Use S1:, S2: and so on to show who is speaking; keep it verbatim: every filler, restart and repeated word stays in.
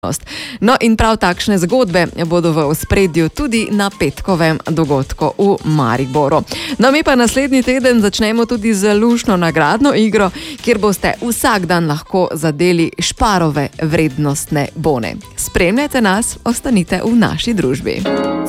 S1: No in prav takšne zgodbe bodo v ospredju tudi na petkovem dogodku v Mariboru. No mi pa naslednji teden začnemo tudi z luštno nagradno igro, kjer boste vsak dan lahko zadeli šparove vrednostne bone. Spremljajte nas, ostanite v naši družbi.